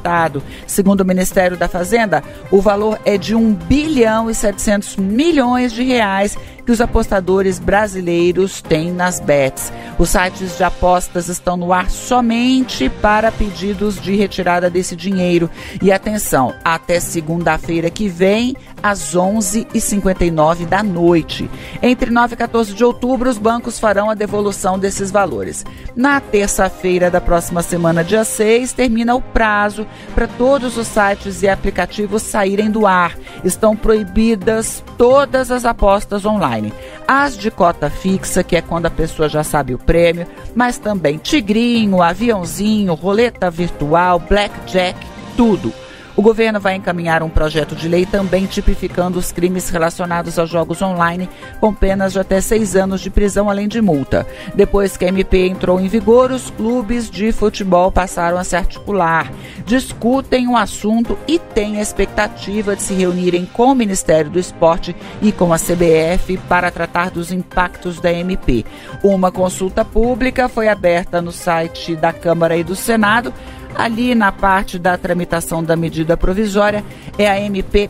estado. Segundo o Ministério da Fazenda, o valor é de 1 bilhão e 700 milhões de reais que os apostadores brasileiros têm nas bets. Os sites de apostas estão no ar somente para pedidos de retirada desse dinheiro. E atenção, até segunda-feira que vem, às 11h59 da noite. Entre 9 e 14 de outubro, os bancos farão a devolução desses valores. Na terça-feira da próxima semana, dia 6, termina o prazo para todos os sites e aplicativos saírem do ar. Estão proibidas todas as apostas online. As de cota fixa, que é quando a pessoa já sabe o prêmio, mas também tigrinho, aviãozinho, roleta virtual, blackjack, tudo. O governo vai encaminhar um projeto de lei também tipificando os crimes relacionados a jogos online, com penas de até 6 anos de prisão, além de multa. Depois que a MP entrou em vigor, os clubes de futebol passaram a se articular, discutem o assunto e têm a expectativa de se reunirem com o Ministério do Esporte e com a CBF para tratar dos impactos da MP. Uma consulta pública foi aberta no site da Câmara e do Senado. Ali na parte da tramitação da medida provisória é a MP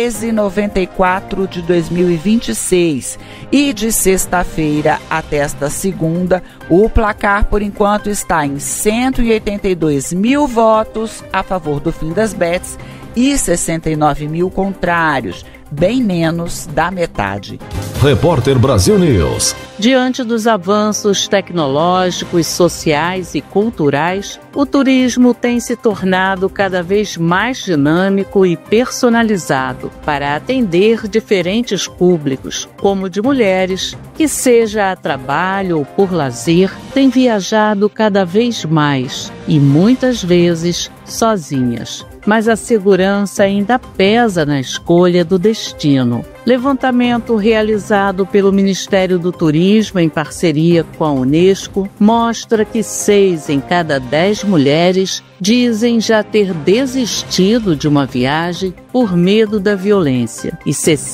1394 de 2026. E de sexta-feira até esta segunda, o placar por enquanto está em 182 mil votos a favor do fim das bets e 69 mil contrários, bem menos da metade. Repórter Brasil News. Diante dos avanços tecnológicos, sociais e culturais, o turismo tem se tornado cada vez mais dinâmico e personalizado para atender diferentes públicos, como de mulheres, que seja a trabalho ou por lazer, têm viajado cada vez mais e muitas vezes sozinhas. Mas a segurança ainda pesa na escolha do destino. Levantamento realizado pelo Ministério do Turismo em parceria com a Unesco mostra que 6 em cada 10 mulheres dizem já ter desistido de uma viagem por medo da violência e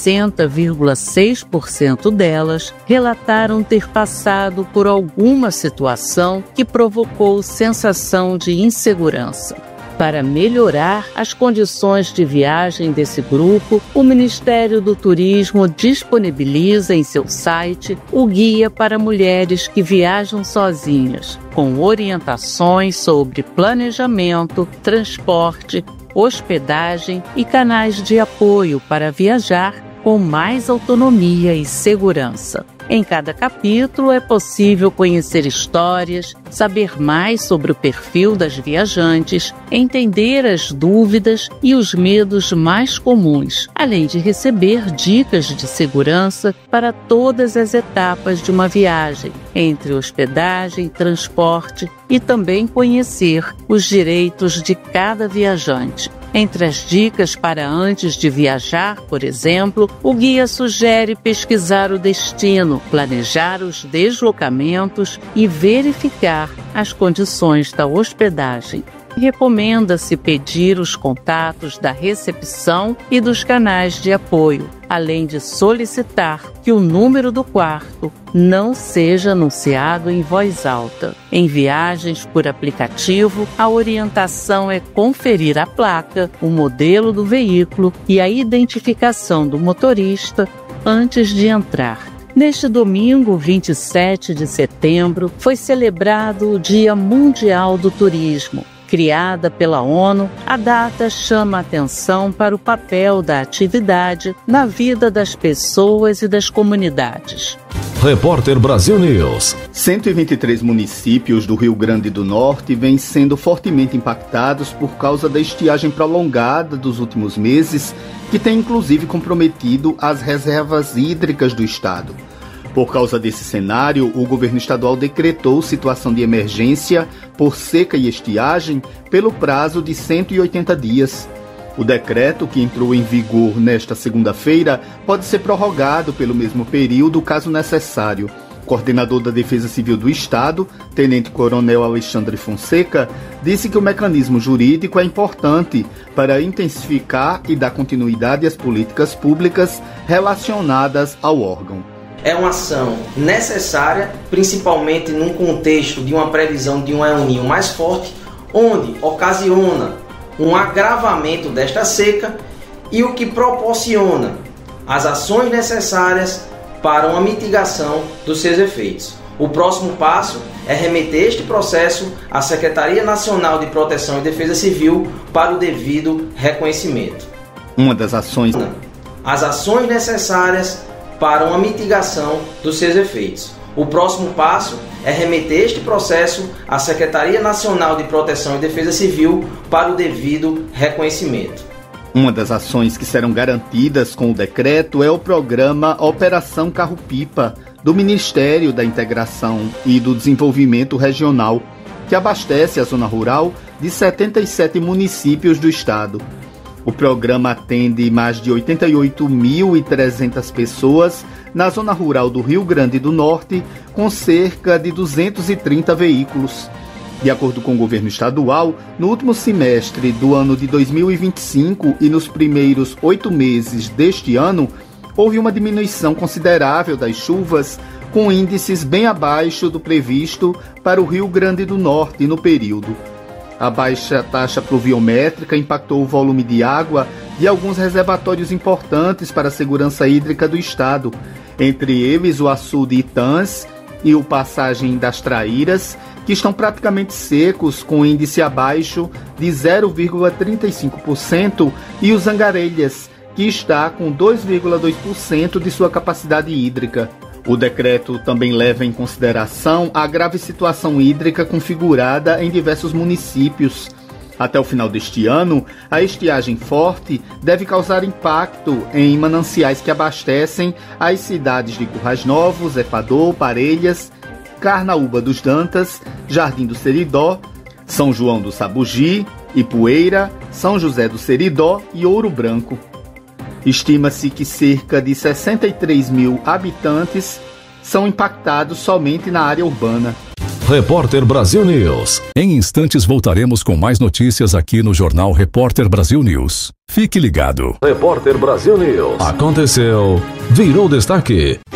60,6% delas relataram ter passado por alguma situação que provocou sensação de insegurança. Para melhorar as condições de viagem desse grupo, o Ministério do Turismo disponibiliza em seu site o Guia para Mulheres que Viajam Sozinhas, com orientações sobre planejamento, transporte, hospedagem e canais de apoio para viajar com mais autonomia e segurança. Em cada capítulo é possível conhecer histórias, saber mais sobre o perfil das viajantes, entender as dúvidas e os medos mais comuns, além de receber dicas de segurança para todas as etapas de uma viagem, entre hospedagem, transporte e também conhecer os direitos de cada viajante. Entre as dicas para antes de viajar, por exemplo, o guia sugere pesquisar o destino, planejar os deslocamentos e verificar as condições da hospedagem. Recomenda-se pedir os contatos da recepção e dos canais de apoio, além de solicitar que o número do quarto não seja anunciado em voz alta. Em viagens por aplicativo, a orientação é conferir a placa, o modelo do veículo e a identificação do motorista antes de entrar. Neste domingo, 27 de setembro, foi celebrado o Dia Mundial do Turismo. Criada pela ONU, a data chama a atenção para o papel da atividade na vida das pessoas e das comunidades. Repórter Brasil News. 123 municípios do Rio Grande do Norte vêm sendo fortemente impactados por causa da estiagem prolongada dos últimos meses, que tem inclusive comprometido as reservas hídricas do estado. Por causa desse cenário, o governo estadual decretou situação de emergência por seca e estiagem pelo prazo de 180 dias. O decreto, que entrou em vigor nesta segunda-feira, pode ser prorrogado pelo mesmo período, caso necessário. O coordenador da Defesa Civil do Estado, Tenente-Coronel Alexandre Fonseca, disse que o mecanismo jurídico é importante para intensificar e dar continuidade às políticas públicas relacionadas ao órgão. É uma ação necessária, principalmente num contexto de uma previsão de um El Niño mais forte, onde ocasiona um agravamento desta seca e o que proporciona as ações necessárias para uma mitigação dos seus efeitos. O próximo passo é remeter este processo à Secretaria Nacional de Proteção e Defesa Civil para o devido reconhecimento. Uma das ações... As ações necessárias para uma mitigação dos seus efeitos. O próximo passo é remeter este processo à Secretaria Nacional de Proteção e Defesa Civil para o devido reconhecimento. Uma das ações que serão garantidas com o decreto é o programa Operação Carro-Pipa, do Ministério da Integração e do Desenvolvimento Regional, que abastece a zona rural de 77 municípios do estado. O programa atende mais de 88.300 pessoas na zona rural do Rio Grande do Norte, com cerca de 230 veículos. De acordo com o governo estadual, no último semestre do ano de 2025 e nos primeiros 8 meses deste ano, houve uma diminuição considerável das chuvas, com índices bem abaixo do previsto para o Rio Grande do Norte no período. A baixa taxa pluviométrica impactou o volume de água de alguns reservatórios importantes para a segurança hídrica do estado, entre eles o açude Itãs e o Passagem das Traíras, que estão praticamente secos, com índice abaixo de 0,35%, e os Angarelhas, que está com 2,2% de sua capacidade hídrica. O decreto também leva em consideração a grave situação hídrica configurada em diversos municípios. Até o final deste ano, a estiagem forte deve causar impacto em mananciais que abastecem as cidades de Currais Novos, Equador, Parelhas, Carnaúba dos Dantas, Jardim do Seridó, São João do Sabugi, Ipueira, São José do Seridó e Ouro Branco. Estima-se que cerca de 63 mil habitantes são impactados somente na área urbana. Repórter Brasil News. Em instantes voltaremos com mais notícias aqui no Jornal Repórter Brasil News. Fique ligado. Repórter Brasil News. Aconteceu, virou destaque.